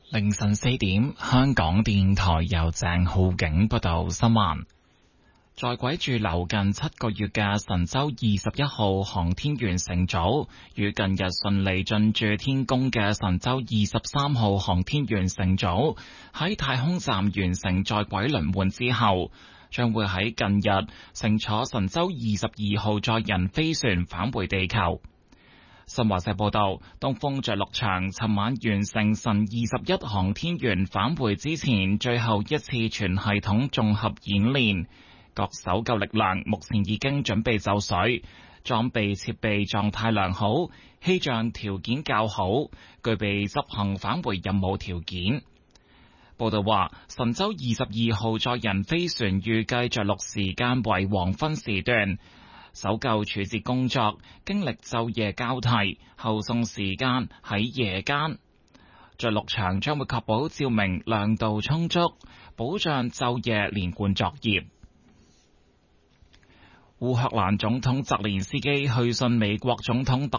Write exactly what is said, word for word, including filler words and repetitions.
凌晨四點，香港電台由鄭浩景報道新聞。在軌駐留近七個月嘅神舟二十一號航天員乘組，與近日順利進駐天宮嘅神舟二十三號航天員乘組，喺太空站完成在軌輪換之後，將會喺近日乘坐神舟二十二號載人飛船返回地球。新華社報道，東風着陸場尋晚完成神二十一航天員返回之前最後一次全系統綜合演練，各搜救力量目前已經準備就緒，裝備設備狀態良好，氣象條件較好，具備執行返回任務條件。報道話，神舟二十二號載人飛船預計着陸時間為黃昏時段。搜救處置工作經歷晝夜交替，後送時間喺夜間。着陸場將會確保照明亮度充足，保障晝夜連貫作業。烏克蘭總統澤連斯基去信美國總統特